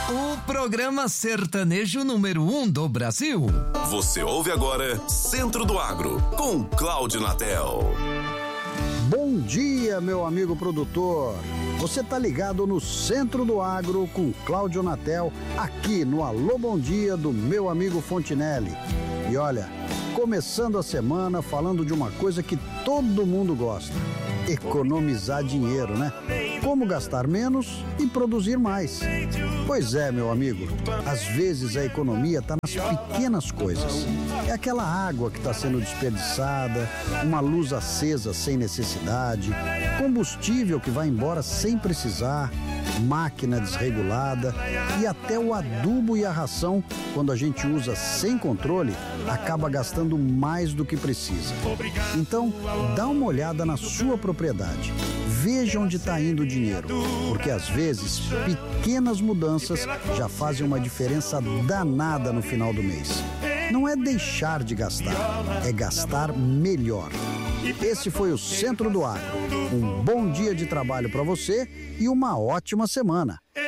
O programa sertanejo número 1 do Brasil. Você ouve agora Centro do Agro, com Cláudio Natel. Bom dia, meu amigo produtor. Você tá ligado no Centro do Agro com Cláudio Natel, aqui no Alô Bom Dia do meu amigo Fontinelli. E olha, começando a semana falando de uma coisa que todo mundo gosta: economizar dinheiro, né? Como gastar menos e produzir mais. Pois é, meu amigo, às vezes a economia está nas pequenas coisas. É aquela água que está sendo desperdiçada, uma luz acesa sem necessidade, combustível que vai embora sem precisar, máquina desregulada e até o adubo e a ração, quando a gente usa sem controle, acaba gastando mais do que precisa. Então, dá uma olhada na sua propriedade. Veja onde está indo o dinheiro, porque às vezes pequenas mudanças já fazem uma diferença danada no final do mês. Não é deixar de gastar, é gastar melhor. Esse foi o Centro do Agro. Um bom dia de trabalho para você e uma ótima semana.